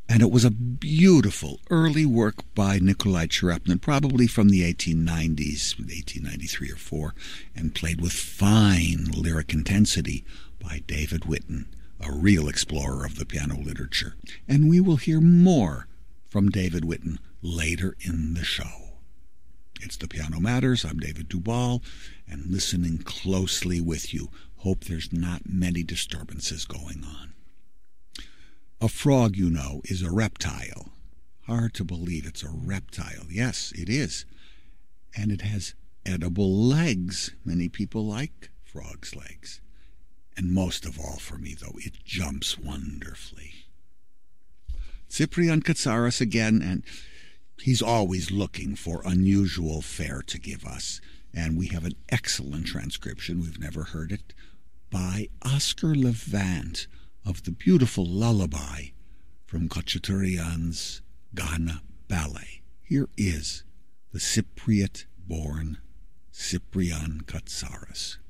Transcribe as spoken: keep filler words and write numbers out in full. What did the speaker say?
And it was a beautiful early work by Nikolai Cherepnin, probably from the eighteen nineties, eighteen ninety-three or four, and played with fine lyric intensity by David Witten, a real explorer of the piano literature. And we will hear more from David Witten later in the show. It's The Piano Matters. I'm David Duvall, and listening closely with you. Hope there's not many disturbances going on. A frog, you know, is a reptile. Hard to believe it's a reptile. Yes, it is. And it has edible legs. Many people like frogs' legs. And most of all for me, though, it jumps wonderfully. Cyprian Katsaris again, and he's always looking for unusual fare to give us. And we have an excellent transcription, we've never heard it, by Oscar Levant of the beautiful lullaby from Khachaturian's Ghana Ballet. Here is the Cypriot-born Cyprian Katsaris.